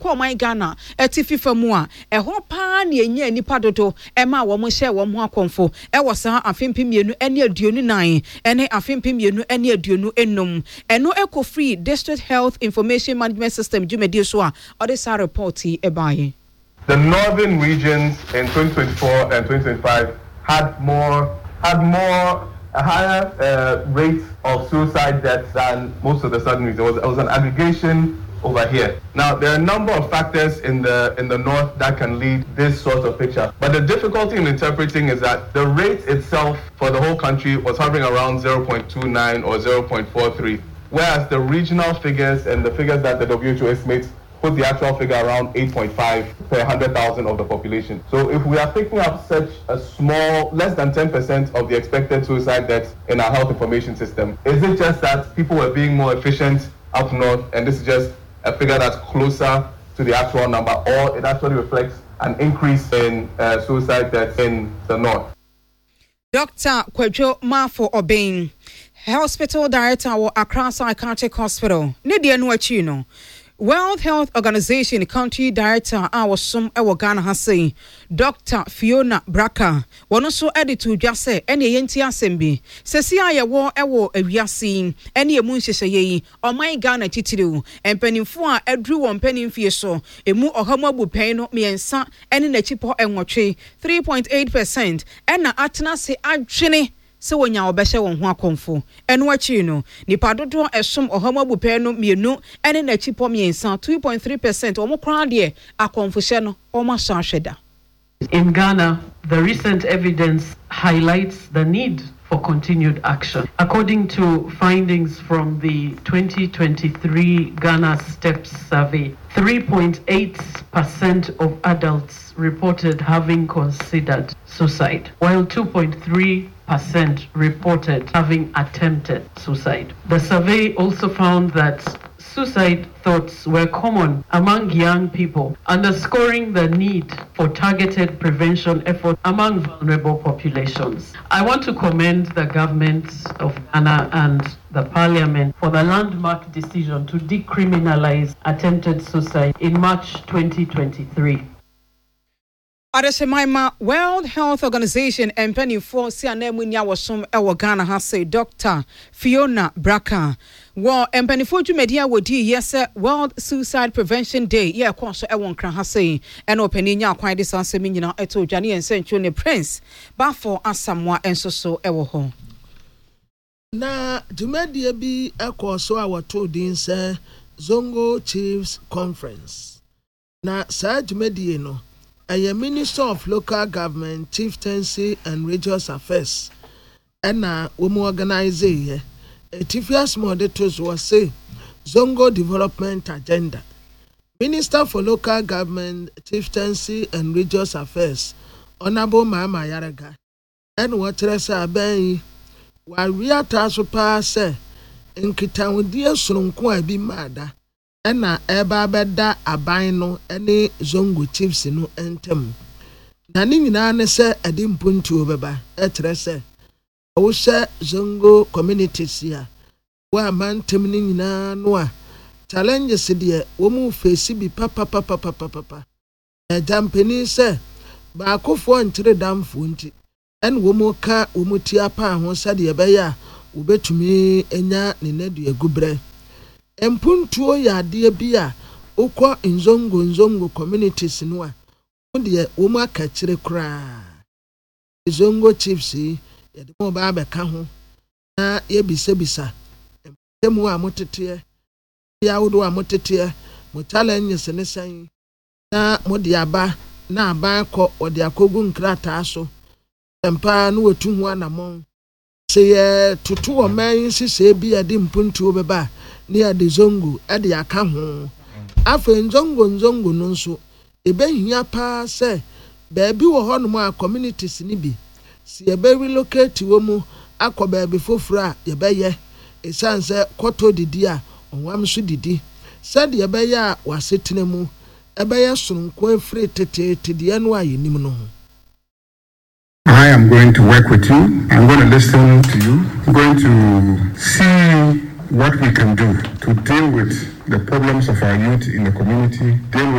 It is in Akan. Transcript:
ɛkɔ ɔman Ghana ɛti fifa mu a ɛhɔ paa ne enya nipa dodo ɛma wɔn hyɛ wɔn ho akɔmfo ɛwɔ saa afempem mienu ɛne aduonu nan ɛne afempem mienu ɛne aduonu enum ɛno ɛkɔ free district health information management system dwumadi so a ɔde saa report yi ɛbaaye. The northern regions in 2024 and 2025 had a higher rate of suicide deaths than most of the southern regions. It was an aggregation over here. Now, there are a number of factors in the north that can lead this sort of picture. But the difficulty in interpreting is that the rate itself for the whole country was hovering around 0.29 or 0.43, whereas the regional figures and the figures that the WHO estimates put the actual figure around 8.5 per 100,000 of the population. So if we are picking up such a small, less than 10% of the expected suicide deaths in our health information system, is it just that people were being more efficient up north and this is just a figure that's closer to the actual number, or it actually reflects an increase in suicide deaths in the north? Dr. Kwadwo Mafo Obeng, Hospital Director of Accra Psychiatric Hospital. Nidia Nuachino. World Health Organization Country Director Awosum Ewo Ghana has say Dr. Fiona Braka one also added to just say any yenti assembly sesi aye wo ewo awiase any emu nhyehyeye o man Ghana titiriu empanimfo a adru won panimfie so emu ohamo abupen no miensa ene na chipo enwotwe 3.8% ena atena se adwene se wonya obehye won ho akomfo eno achi no nipa dodo esom ohama bupe no mienu ene na chipo miensa 2.3% omo kran de akomfo hye no omo ahweda. In Ghana, the recent evidence highlights the need for continued action. According to findings from the 2023 Ghana STEPS survey, 3.8% of adults reported having considered suicide, while 2.3% reported having attempted suicide. The survey also found that suicide thoughts were common among young people, underscoring the need for targeted prevention efforts among vulnerable populations. I want to commend the government of Ghana and the Parliament for the landmark decision to decriminalize attempted suicide in March 2023. Adesemaima World Health Organization and Penny for Sianemunia was some Ewa Ghana has say Dr. Fiona Braka. Well, and Penny for Media would yes, World Suicide Prevention Day. Yeah, course, Ewan Kran has say, and opinion quite this answer meaning eto Johnny and Saint Johnny Prince, but for Asamoah and so Ewa home. Na Jumedia be a course so our two dins Zongo Chiefs Conference. Na Sir Jumedia no. A Minister of Local Government, Chieftaincy and Religious Affairs, and we organize a Tifias Modetos was say Zongo Development Agenda. Minister for Local Government, Chieftaincy and Religious Affairs, Honorable Mama Yaraga, and what Teresa Aben, while we are Tasupa say, in Kitaudia Sunkwa be mada. Ena eba beda aban ene Zongo Chiefs no entem na ni nyina ne se ade mpuntu obeba etre se wo se Zongo communities ya wa mantem ni nyina no a challenges de wo mu face bi papa jampeni se ba akofo ntre damfo nti en wo mu ka wo mu tia pa ho se de be ya wo betumi enya ne nadu agubre empuntuo ya de bia ukọ nzongo communities no a de wo mu aka kire kra Zongo Chiefs ye de mo ba ka ho na ye bisa temu a motete ya wodo a motete mo challenge ne san na mo de aba na aba kọ ode akogu nkrata so empa no wetu ho anamon se ye tutu o man sise bia de mpuntuo beba near the Zongo at the Akaho. After Zongo no nso, ebe hia pa se, baby wo honoma communities nibi. Si ebe relocate womu, akwa baby fofra, yebeye, esanse koto didi a, onwam so didi. Said yebeye wasitine mu, ebeye sunkwe free tete di anwa yenim no. I am going to work with you. I'm going to listen to you. I'm going to see what we can do to deal with the problems of our youth in the community, deal with